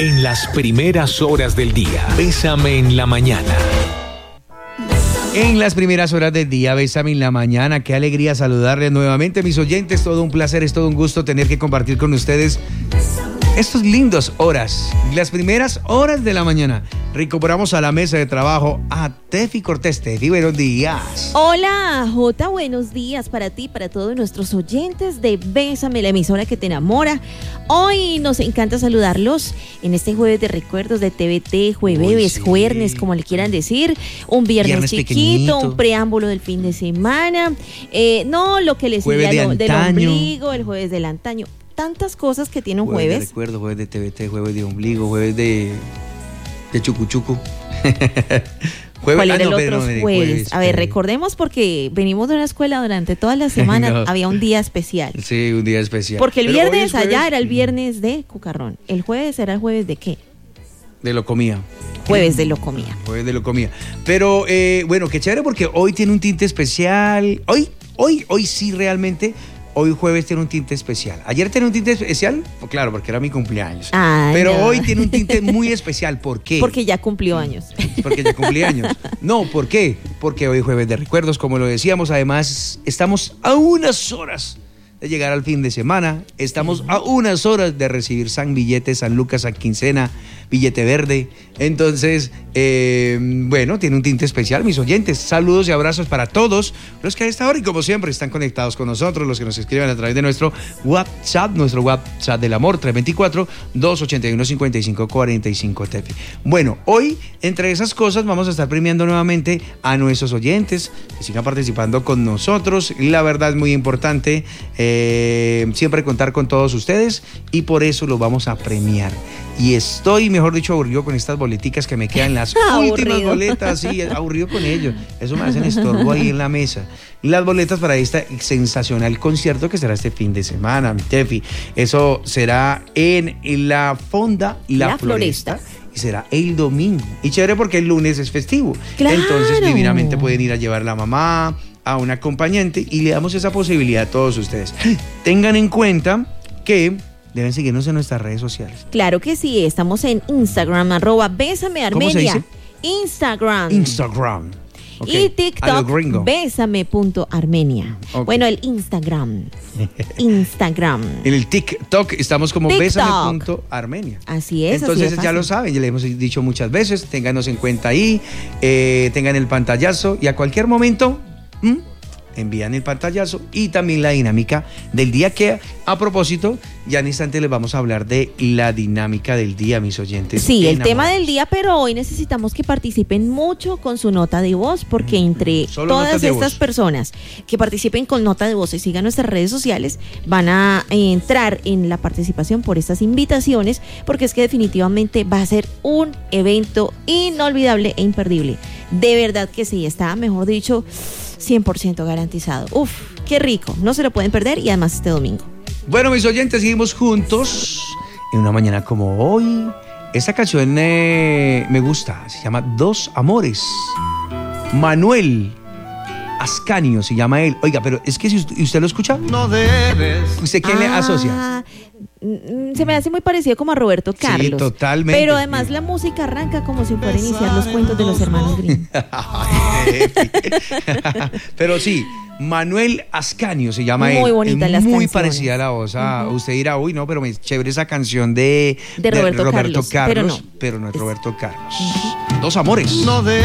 En las primeras horas del día, Bésame en la mañana. En las primeras horas del día, Bésame en la mañana. Qué alegría saludarles nuevamente, mis oyentes. Todo un placer, es todo un gusto tener que compartir con ustedes estas lindas horas, las primeras horas de la mañana. Recuperamos a la mesa de trabajo a Tefi Cortés. Tefi, buenos días. Hola, Jota, buenos días para ti, para todos nuestros oyentes de Bésame, la emisora que te enamora. Hoy nos encanta saludarlos en este jueves de recuerdos de TVT, jueves, juernes, como le quieran decir. Un viernes chiquito, pequeñito. Un preámbulo del fin de semana. No lo que les sigue del ombligo, el jueves del antaño. Tantas cosas que tiene un jueves. De recuerdo, jueves de TVT, jueves de ombligo, jueves de chucuchucu. ¿Cuál era el otro jueves? A ver, recordemos, porque venimos de una escuela durante todas las semanas, había un día especial. Sí, un día especial. Porque el viernes allá era el viernes de cucarrón. ¿El jueves era el jueves de qué? De locomía. Jueves de locomía. Jueves de locomía. Pero bueno, qué chévere, porque hoy tiene un tinte especial. Hoy sí realmente. Hoy jueves tiene un tinte especial. Ayer tenía un tinte especial, claro, porque era mi cumpleaños. Pero no. Hoy tiene un tinte muy especial. ¿Por qué? Porque ya cumplió años. Porque ya cumplí años. No, ¿por qué? Porque hoy jueves de recuerdos, como lo decíamos. Además, estamos a unas horas de llegar al fin de semana. Estamos a unas horas de recibir San Billete, San Lucas, San Quincena, billete verde. Entonces, bueno, tiene un tinte especial, mis oyentes. Saludos y abrazos para todos los que a esta hora y como siempre están conectados con nosotros, los que nos escriben a través de nuestro WhatsApp del amor, 324-281-5545 Tefi. Bueno, hoy, entre esas cosas, vamos a estar premiando nuevamente a nuestros oyentes que sigan participando con nosotros. La verdad es muy importante siempre contar con todos ustedes y por eso los vamos a premiar. Y estoy, mejor dicho, aburrido con estas boleticas que me quedan, las últimas boletas, sí, aburrido con ellos. Eso me hacen estorbo ahí en la mesa. Las boletas para este sensacional concierto que será este fin de semana, mi Tefi. Eso será en la Fonda La Floresta. Y será el domingo. Y chévere porque el lunes es festivo. Claro. Entonces, divinamente pueden ir a llevar a la mamá, a un acompañante, y le damos esa posibilidad a todos ustedes. Tengan en cuenta que deben seguirnos en nuestras redes sociales. Claro que sí, estamos en Instagram, @bésamearmenia. ¿Cómo se dice? Instagram. Okay. Y TikTok, bésame.armenia. Okay. Bueno, el Instagram. En el TikTok estamos como bésame.armenia. Así es. Entonces ya lo saben, ya le hemos dicho muchas veces, ténganos en cuenta ahí, tengan el pantallazo y a cualquier momento envían el pantallazo y también la dinámica del día, que a propósito, ya en instante les vamos a hablar de la dinámica del día, mis oyentes. Sí, el tema del día, pero hoy necesitamos que participen mucho con su nota de voz, porque entre todas estas personas que participen con nota de voz y sigan nuestras redes sociales, van a entrar en la participación por estas invitaciones, porque es que definitivamente va a ser un evento inolvidable e imperdible. De verdad que sí, está, mejor dicho, 100% garantizado. Uf, qué rico, no se lo pueden perder, y además este domingo. Bueno, mis oyentes, seguimos juntos en una mañana como hoy. Esta canción me gusta, se llama Dos Amores. Manuel Ascanio se llama él. Oiga, pero es que si usted lo escucha, no debes. ¿Usted quién le asocia? Se me hace muy parecido como a Roberto Carlos. Sí, totalmente. Pero además la música arranca como si fuera a iniciar los cuentos de los hermanos Grimm. Pero sí, Manuel Ascanio se llama él. Muy bonita las canciones. Muy parecida a la voz. Usted dirá, uy, no, pero me chévere esa canción de Roberto Carlos, pero no es Roberto Carlos. Dos Amores.